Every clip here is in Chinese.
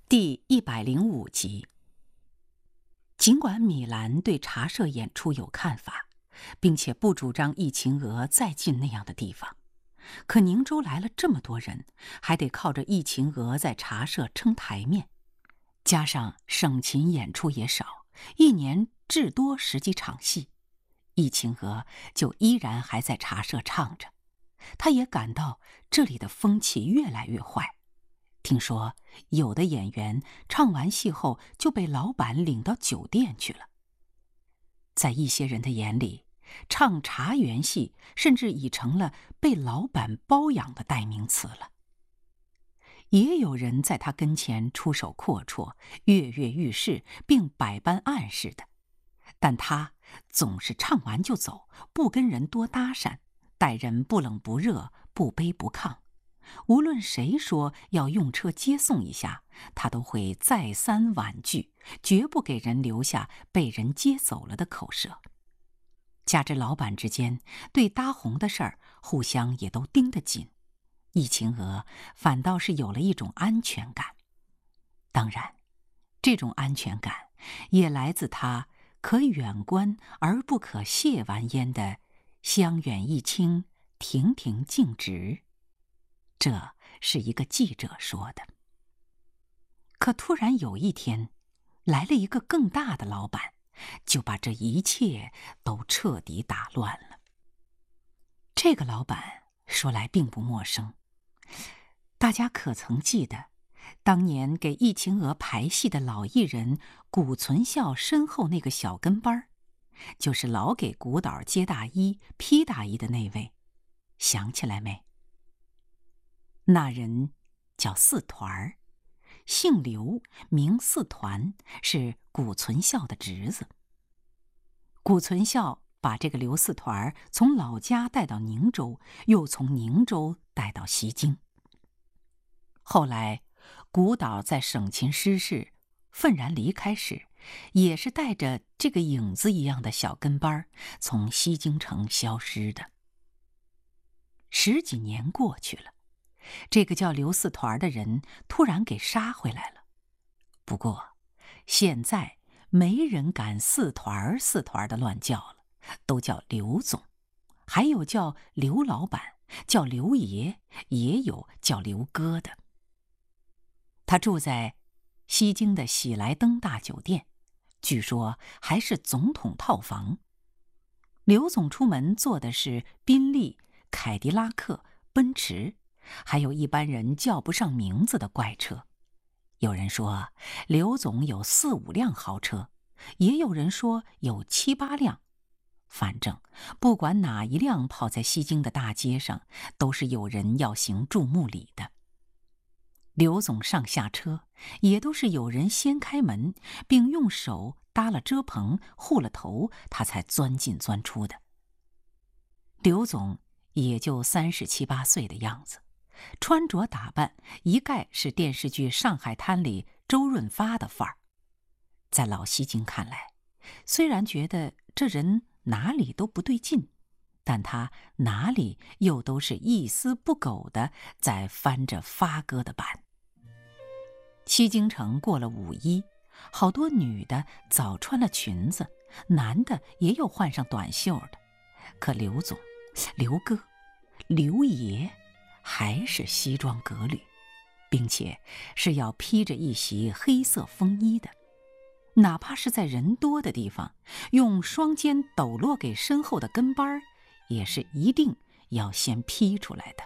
第105集。尽管米兰对茶社演出有看法，并且不主张易秦娥再进那样的地方，可宁州来了这么多人，还得靠着易秦娥在茶社撑台面，加上省琴演出也少，一年至多10几场戏，易秦娥就依然还在茶社唱着。他也感到这里的风气越来越坏。听说有的演员唱完戏后就被老板领到酒店去了。在一些人的眼里，唱茶园戏甚至已成了被老板包养的代名词了。也有人在他跟前出手阔绰，跃跃欲试，并百般暗示的，但他总是唱完就走，不跟人多搭讪，待人不冷不热，不卑不亢。无论谁说要用车接送一下，他都会再三婉拒，绝不给人留下被人接走了的口舌。加之老板之间对搭红的事儿互相也都盯得紧，易秦娥反倒是有了一种安全感。当然，这种安全感也来自他可远观而不可亵玩焉的香远益清，亭亭净植。这是一个记者说的。可突然有一天，来了一个更大的老板，就把这一切都彻底打乱了。这个老板说来并不陌生，大家可曾记得，当年给易秦娥排戏的老艺人古存孝身后那个小跟班儿，就是老给古导接大衣、披大衣的那位，想起来没？那人叫四团儿，姓刘，名四团，是古存孝的侄子。古存孝把这个刘四团儿从老家带到宁州，又从宁州带到西京。后来古导在省琴失势，愤然离开时，也是带着这个影子一样的小跟班从西京城消失的。10几年过去了，这个叫刘四团的人突然给杀回来了。不过现在没人敢四团的乱叫了，都叫刘总，还有叫刘老板，叫刘爷，也有叫刘哥的。他住在西京的喜来登大酒店，据说还是总统套房。刘总出门坐的是宾利、凯迪拉克、奔驰，还有一般人叫不上名字的怪车。有人说刘总有4、5辆豪车，也有人说有7、8辆。反正不管哪一辆跑在西京的大街上，都是有人要行注目礼的。刘总上下车也都是有人先开门，并用手搭了遮棚，护了头，他才钻进钻出的。刘总也就37、8岁的样子，穿着打扮一概是电视剧《上海滩》里周润发的范儿。在老西京看来，虽然觉得这人哪里都不对劲，但他哪里又都是一丝不苟地在翻着发哥的版。西京城过了5·1，好多女的早穿了裙子，男的也有换上短袖的，可刘总、刘哥、刘爷还是西装革履，并且是要披着一袭黑色风衣的。哪怕是在人多的地方，用双肩抖落给身后的跟班儿，也是一定要先披出来的。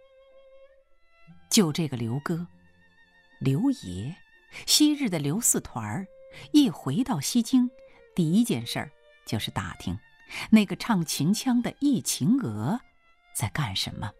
就这个刘哥、刘爷，昔日的刘四团儿，一回到西京，第一件事儿就是打听那个唱秦腔的易秦娥在干什么。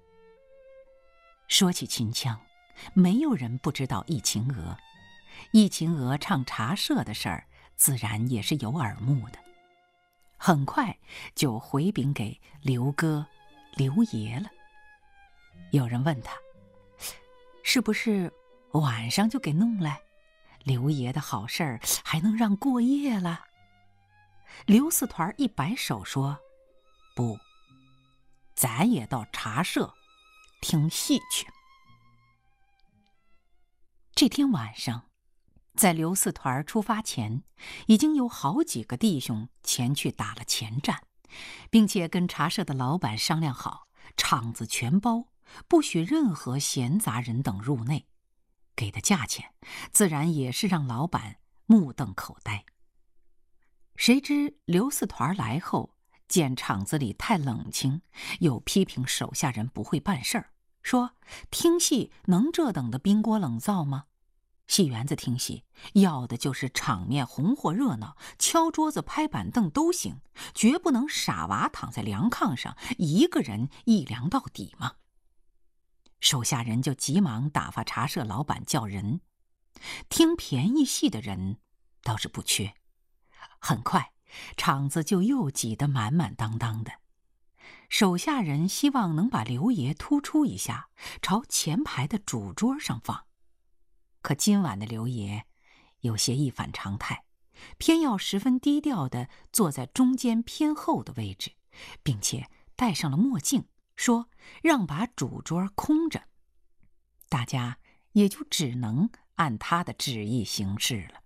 说起秦腔，没有人不知道易秦娥。易秦娥唱茶社的事儿，自然也是有耳目的。很快就回禀给刘哥、刘爷了。有人问他，是不是晚上就给弄来？刘爷的好事儿还能让过夜了？刘四团一摆手说，不，咱也到茶社听戏去。 这天晚上，在刘四团出发前，已经有好几个弟兄前去打了前站，并且跟茶社的老板商量好，场子全包，不许任何闲杂人等入内。给的价钱自然也是让老板目瞪口呆。谁知刘四团来后，见场子里太冷清，又批评手下人不会办事儿，说听戏能这等的冰锅冷灶吗？戏园子听戏要的就是场面红火热闹，敲桌子拍板凳都行，绝不能傻娃躺在凉炕上一个人一凉到底嘛。手下人就急忙打发茶社老板叫人，听便宜戏的人倒是不缺。很快场子就又挤得满满当当的。手下人希望能把刘爷突出一下，朝前排的主桌上放。可今晚的刘爷有些一反常态，偏要十分低调地坐在中间偏后的位置，并且戴上了墨镜，说让把主桌空着。大家也就只能按他的旨意行事了。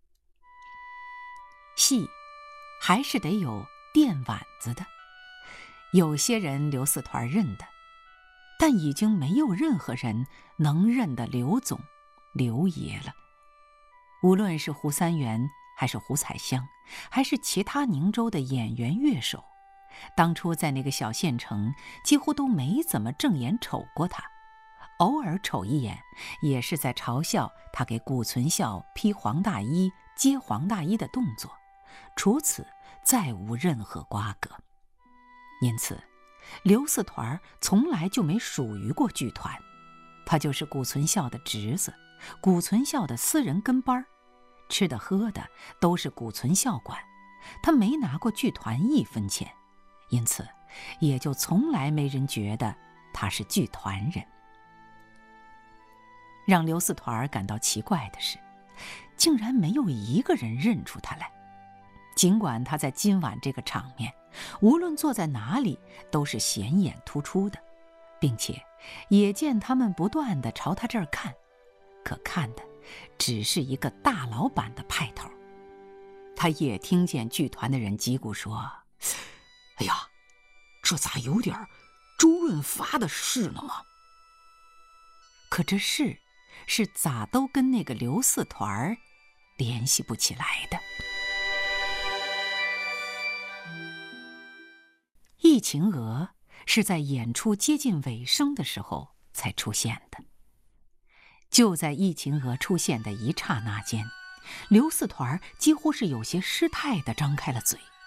戏还是得有垫碗子的，有些人刘四团认得，但已经没有任何人能认得刘总、刘爷了。无论是胡三元，还是胡彩香，还是其他宁州的演员乐手，当初在那个小县城几乎都没怎么正眼瞅过他，偶尔瞅一眼也是在嘲笑他给顾存孝披黄大衣、接黄大衣的动作，除此再无任何瓜葛。因此刘四团从来就没属于过剧团，他就是顾存孝的侄子，顾存孝的私人跟班，吃的喝的都是顾存孝管，他没拿过剧团1分钱，因此也就从来没人觉得他是剧团人。让刘四团感到奇怪的是，竟然没有一个人认出他来。尽管他在今晚这个场面，无论坐在哪里都是显眼突出的，并且也见他们不断地朝他这儿看，可看的只是一个大老板的派头。他也听见剧团的人叽咕说：“哎呀，这咋有点周润发的事了吗？”可这事是咋都跟那个刘四团联系不起来的。忆秦娥是在演出接近尾声的时候才出现的。就在忆秦娥出现的一刹那间，刘四团几乎是有些失态地张开了嘴，